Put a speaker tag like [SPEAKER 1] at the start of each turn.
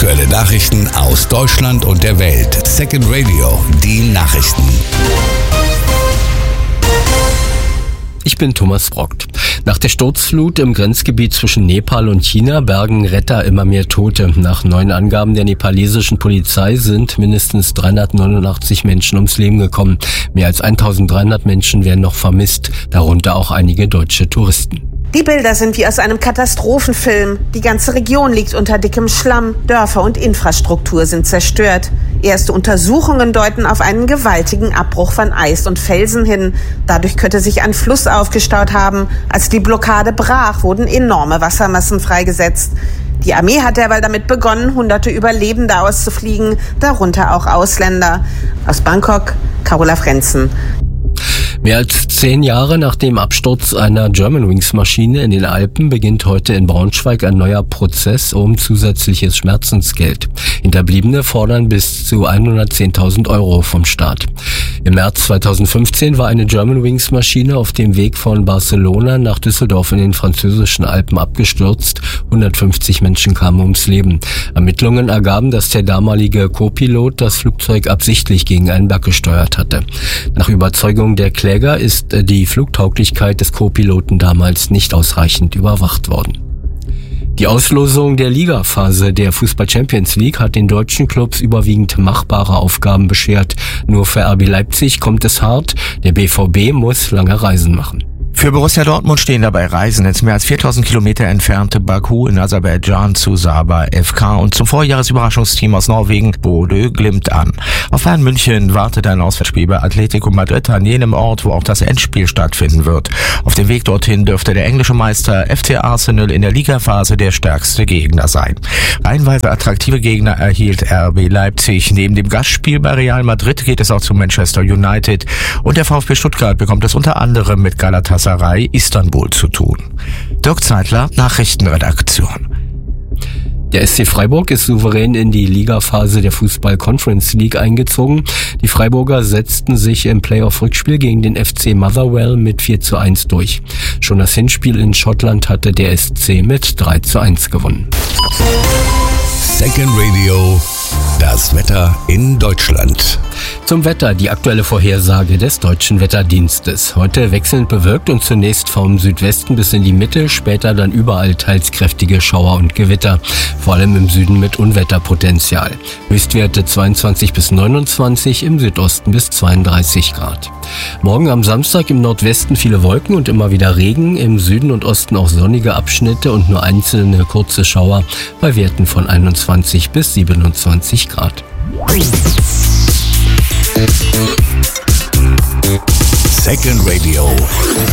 [SPEAKER 1] Aktuelle Nachrichten aus Deutschland und der Welt. Second Radio, die Nachrichten.
[SPEAKER 2] Ich bin Thomas Brockt. Nach der Sturzflut im Grenzgebiet zwischen Nepal und China bergen Retter immer mehr Tote. Nach neuen Angaben der nepalesischen Polizei sind mindestens 389 Menschen ums Leben gekommen. Mehr als 1300 Menschen werden noch vermisst, darunter auch einige deutsche Touristen.
[SPEAKER 3] Die Bilder sind wie aus einem Katastrophenfilm. Die ganze Region liegt unter dickem Schlamm. Dörfer und Infrastruktur sind zerstört. Erste Untersuchungen deuten auf einen gewaltigen Abbruch von Eis und Felsen hin. Dadurch könnte sich ein Fluss aufgestaut haben. Als die Blockade brach, wurden enorme Wassermassen freigesetzt. Die Armee hat derweil damit begonnen, hunderte Überlebende auszufliegen, darunter auch Ausländer. Aus Bangkok, Carola Frenzen.
[SPEAKER 2] Mehr als 10 Jahre nach dem Absturz einer Germanwings-Maschine in den Alpen beginnt heute in Braunschweig ein neuer Prozess um zusätzliches Schmerzensgeld. Hinterbliebene fordern bis zu 110.000 € vom Staat. Im März 2015 war eine Germanwings-Maschine auf dem Weg von Barcelona nach Düsseldorf in den französischen Alpen abgestürzt. 150 Menschen kamen ums Leben. Ermittlungen ergaben, dass der damalige Co-Pilot das Flugzeug absichtlich gegen einen Berg gesteuert hatte. Nach Überzeugung der Kläger ist die Flugtauglichkeit des Co-Piloten damals nicht ausreichend überwacht worden. Die Auslosung der Ligaphase der Fußball Champions League hat den deutschen Clubs überwiegend machbare Aufgaben beschert. Nur für RB Leipzig kommt es hart. Der BVB muss lange Reisen machen.
[SPEAKER 4] Für Borussia Dortmund stehen dabei Reisen ins mehr als 4000 Kilometer entfernte Baku in Aserbaidschan zu Sabah FK und zum Vorjahresüberraschungsteam aus Norwegen Bodø Glimt an. Auf Bayern München wartet ein Auswärtsspiel bei Atletico Madrid an jenem Ort, wo auch das Endspiel stattfinden wird. Auf dem Weg dorthin dürfte der englische Meister FC Arsenal in der Ligaphase der stärkste Gegner sein. Reihenweise attraktive Gegner erhielt RB Leipzig. Neben dem Gastspiel bei Real Madrid geht es auch zu Manchester United und der VfB Stuttgart bekommt es unter anderem mit Galatasaray Istanbul zu tun. Dirk Zeitler, Nachrichtenredaktion.
[SPEAKER 2] Der SC Freiburg ist souverän in die Ligaphase der Fußball Conference League eingezogen. Die Freiburger setzten sich im Playoff-Rückspiel gegen den FC Motherwell mit 4:1 durch. Schon das Hinspiel in Schottland hatte der SC mit 3:1 gewonnen.
[SPEAKER 1] Second Radio, das Wetter in Deutschland.
[SPEAKER 2] Zum Wetter, die aktuelle Vorhersage des Deutschen Wetterdienstes. Heute wechselnd bewölkt und zunächst vom Südwesten bis in die Mitte, später dann überall teils kräftige Schauer und Gewitter. Vor allem im Süden mit Unwetterpotenzial. Höchstwerte 22 bis 29, im Südosten bis 32 Grad. Morgen am Samstag im Nordwesten viele Wolken und immer wieder Regen, im Süden und Osten auch sonnige Abschnitte und nur einzelne kurze Schauer bei Werten von 21 bis 27 Grad.
[SPEAKER 1] Second Radio.